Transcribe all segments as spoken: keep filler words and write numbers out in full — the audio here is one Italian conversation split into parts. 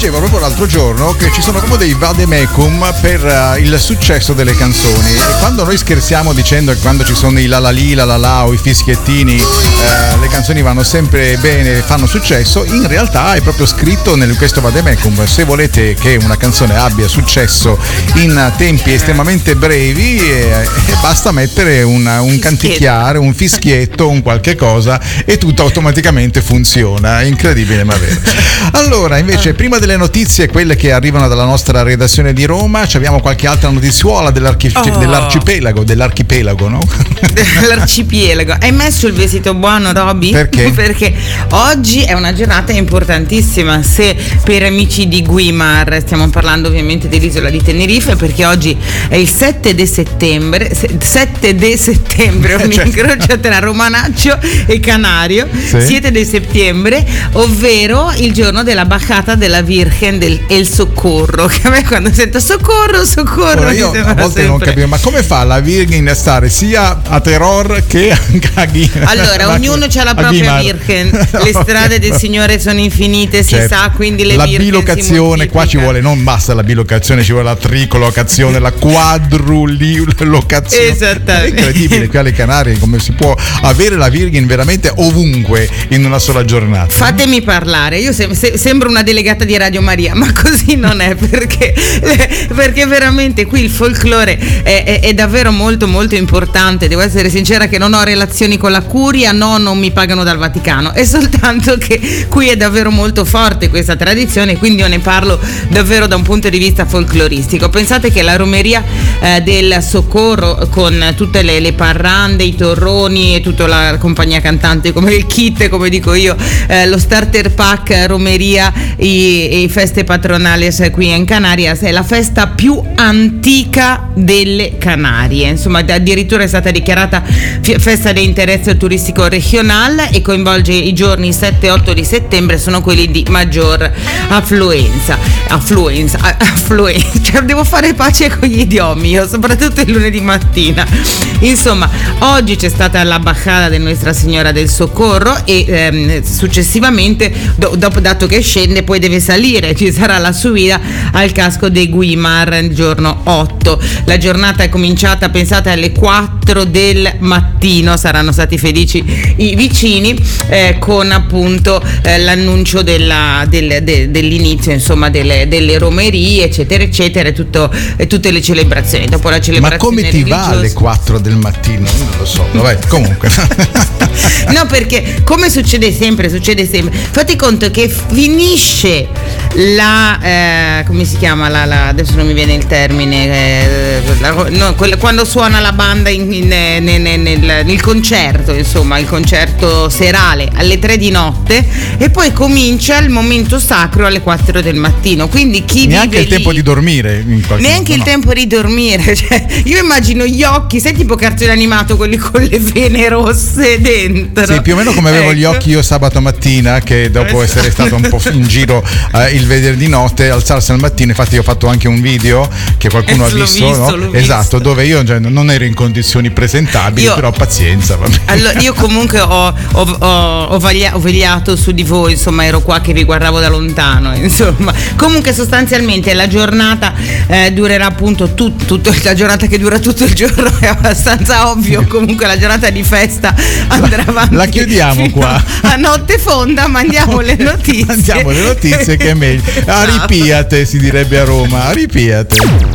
leggevo proprio l'altro giorno che ci sono proprio dei vademecum per uh, il successo delle canzoni, e quando noi scherziamo dicendo che quando ci sono i la la li, la la la o i fischiettini uh, le canzoni vanno sempre bene, fanno successo, in realtà è proprio scritto in questo vademecum: se volete che una canzone abbia successo in tempi estremamente brevi eh, basta mettere una, un canticchiare, un fischietto, un qualche cosa e tutto automaticamente funziona. È incredibile ma vero. Allora invece prima delle notizie, quelle che arrivano dalla nostra redazione di Roma, abbiamo qualche altra notiziuola dell'archi- oh. dell'arcipelago dell'archipelago no? Dell'arcipelago. Hai messo il vestito buono, Roby? Perché? Perché oggi è una giornata importantissima, se per amici di Guimar, stiamo parlando ovviamente dell'isola di Tenerife, perché oggi è il sette di settembre, sette di settembre, un cioè. incrocio tra romanaccio e canario, sì. sette di settembre, ovvero il giorno della Bajata della Virgen del El Socorro, che a me quando sento soccorro, soccorro, Ora, io a volte sempre. non capivo, ma come fa la Virgen a stare sia a Terror che a Guimar? Allora, ognuno ha la propria Virgen, le strade del Signore sono infinite, si certo. sa, quindi le la Virgen bilocazione, qua ci vuole, non basta la bilocazione, ci vuole la tricolocazione, la quadrulocazione. Esattamente. È incredibile, qui alle Canarie come si può avere la Virgen veramente ovunque in una sola giornata. Fatemi parlare, io sem- se- sembro una delegata di Radio Maria, ma così non è, perché, perché veramente qui il folklore è, è, è davvero molto molto importante. Devo essere sincera che non ho relazioni con la curia, no, non mi pagano dal Vaticano, è soltanto che qui è davvero molto forte questa tradizione, quindi io ne parlo davvero da un punto di vista folcloristico. Pensate che la romeria eh, del Socorro, con tutte le, le parrande, i torroni e tutta la compagnia cantante, come il kit, come dico io, eh, lo starter pack romeria e, e feste patronales qui in Canarias, è la festa più antica delle Canarie, insomma addirittura è stata dichiarata f- festa di interesse turistico regionale e coinvolge i giorni sette e otto di settembre, sono quelli di maggior affluenza affluenza affluenza cioè devo fare pace con gli idiomi io, soprattutto il lunedì mattina. Insomma, oggi c'è stata la Bajada di Nostra Signora del Socorro e ehm, successivamente do, dopo, dato che scende, poi deve salire, ci sarà la subida al casco dei Guimar il giorno otto. La giornata è cominciata, pensate, alle quattro del mattino, saranno stati felici i vicini, eh, con appunto eh, l'annuncio della, del, de, dell'inizio, insomma, delle, delle romerie, eccetera eccetera, e, tutto, e tutte le celebrazioni. Dopo la celebrazione ma come ti religiosa, va alle quattro del mattino? Non lo so, vabbè, comunque no, perché come succede sempre succede sempre fate conto che finisce la eh, come si chiama la, la, adesso non mi viene il termine eh, la, no, quella, quando suona la banda in, in, nel, nel, nel, nel concerto, insomma il concerto serale alle tre di notte, e poi comincia il momento sacro alle quattro del mattino, quindi chi neanche vive il tempo lì, di dormire in qualche neanche modo, il no. tempo di dormire, cioè, io immagino gli occhi, sai, tipo cartone animato, quelli con le vene rosse dentro. Sì, più o meno come avevo ecco. gli occhi io sabato mattina, che dopo Esatto. essere stato un po' in giro eh, il venerdì notte, alzarsi al mattino. Infatti io ho fatto anche un video che qualcuno Eh, ha l'ho visto, visto, no? l'ho Esatto, visto. dove io cioè, non ero in condizioni presentabili, Io- però pazienza, vabbè. Allora, io comunque ho, ho, ho, ho, vaglia, ho vegliato su di voi, insomma, ero qua che vi guardavo da lontano, insomma. Comunque sostanzialmente la giornata eh, durerà appunto tut, tut, la giornata che dura tutto il giorno è abbastanza ovvio, comunque la giornata di festa andrà avanti. La chiudiamo fino qua. A notte fonda, mandiamo le notizie. Mandiamo le notizie che è meglio. Aripiate, si direbbe a Roma, aripiate.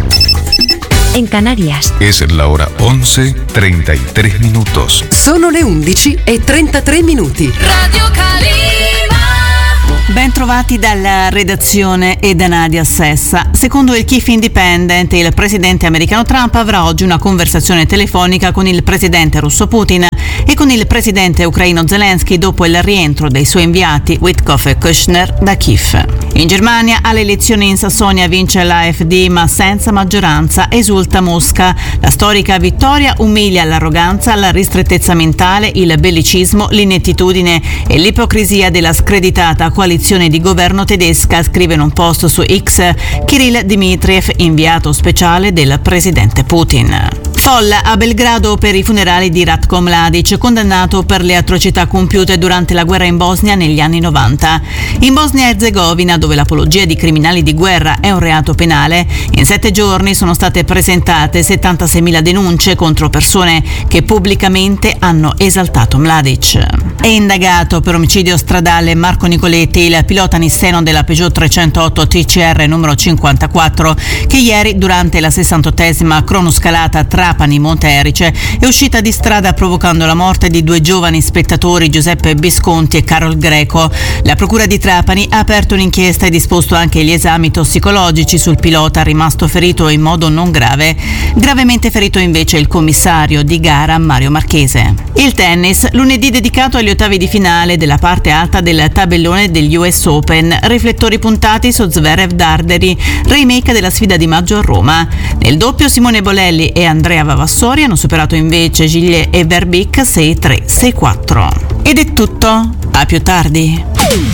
En Canarias. Es la hora once treinta y tres minutos. Sono le undici e trentatré minuti. Radio Calima. Ben trovati dalla redazione e da Nadia Sessa. Secondo il Chief Independent, il presidente americano Trump avrà oggi una conversazione telefonica con il presidente russo Putin e con il presidente ucraino Zelensky dopo il rientro dei suoi inviati Witkoff e Kushner da Kiev. In Germania alle elezioni in Sassonia vince l'A F D ma senza maggioranza, esulta Mosca. La storica vittoria umilia l'arroganza, la ristrettezza mentale, il bellicismo, l'inettitudine e l'ipocrisia della screditata coalizione di governo tedesca, scrive in un post su X Kirill Dmitriev, inviato speciale del presidente Putin. Folla a Belgrado per i funerali di Ratko Mladic, condannato per le atrocità compiute durante la guerra in Bosnia negli anni novanta. In Bosnia e Erzegovina, dove l'apologia di criminali di guerra è un reato penale, in sette giorni sono state presentate settantaseimila denunce contro persone che pubblicamente hanno esaltato Mladic. È indagato per omicidio stradale Marco Nicoletti, il pilota nisseno della Peugeot trecentootto T C R numero cinquantaquattro, che ieri durante la sessantottesima cronoscalata Trapani-Monte Erice è uscita di strada provocando la morte di due giovani spettatori, Giuseppe Visconti e Carol Greco. La procura di Trapani ha aperto un'inchiesta e disposto anche gli esami tossicologici sul pilota, rimasto ferito in modo non grave. Gravemente ferito invece il commissario di gara Mario Marchese. Il tennis, lunedì dedicato agli ottavi di finale della parte alta del tabellone degli U S Open, riflettori puntati su Zverev Darderi, remake della sfida di maggio a Roma. Nel doppio Simone Bolelli e Andrea Vavassori hanno superato invece Gilles e Verbeek sei tre sei quattro. Ed è tutto, a più tardi.